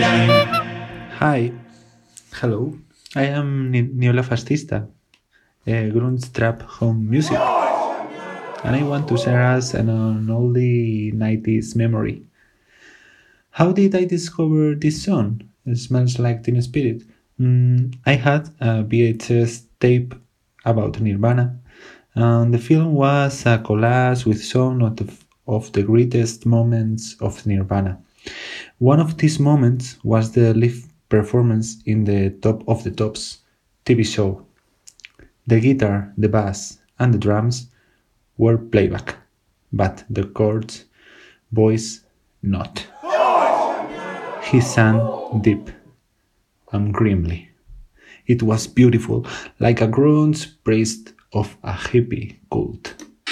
Hi, hello. I am Niola Fascista, grunge trap home music, and I want to share us an oldie 90s memory. How did I discover this song? It smells like Teen Spirit. I had a VHS tape about Nirvana, and the film was a collage with some of the greatest moments of Nirvana. One of these moments was the live performance in the Top of the Tops TV show. The guitar, the bass, and the drums were playback, but the chords, voice, not. He sang deep and grimly. It was beautiful, like a grunge priest of a hippie cult.